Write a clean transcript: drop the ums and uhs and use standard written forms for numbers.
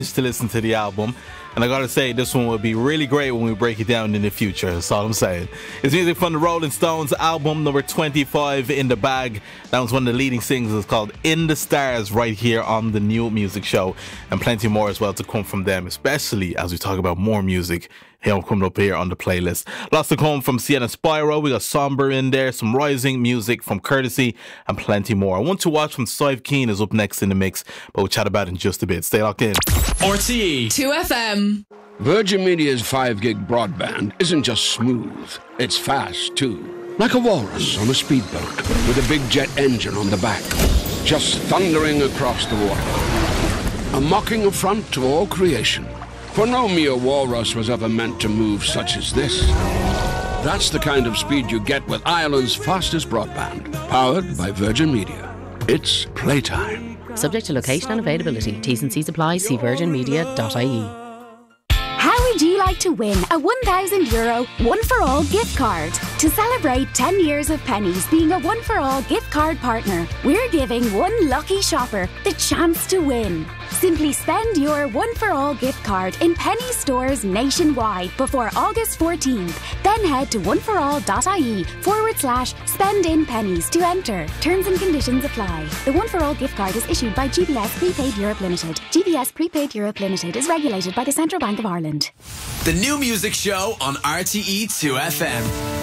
to listen to the album, and I gotta say this one will be really great when we break it down in the future. That's all I'm saying. It's music from the Rolling Stones, album number 25 in the bag. That was one of the leading singles. It's called In the Stars, right here on the New Music Show, and plenty more as well to come from them, especially as we talk about more music coming up here on the playlist. Lots to come from Sienna Spyro. We got Somber in there, some rising music from Courtesy, and plenty more. I Want to Watch from Sive Keen is up next in the mix, but we'll chat about it in just a bit. Stay locked in. RTE 2FM. Virgin Media's 5 gig broadband isn't just smooth, it's fast too. Like a walrus on a speedboat with a big jet engine on the back, just thundering across the water. A mocking affront to all creation. For no mere walrus was ever meant to move such as this. That's the kind of speed you get with Ireland's fastest broadband, powered by Virgin Media. It's playtime. Subject to location and availability. T's and C's apply. See virginmedia.ie. How would you like to win a €1,000 One For All gift card? To celebrate 10 years of Penneys being a One For All gift card partner, we're giving one lucky shopper the chance to win. Simply spend your One For All gift card in Penneys stores nationwide before August 14th. Then head to oneforall.ie/spend in Penneys to enter. Terms and conditions apply. The One For All gift card is issued by GBS Prepaid Europe Limited. GBS Prepaid Europe Limited is regulated by the Central Bank of Ireland. The New Music Show on RTE 2FM.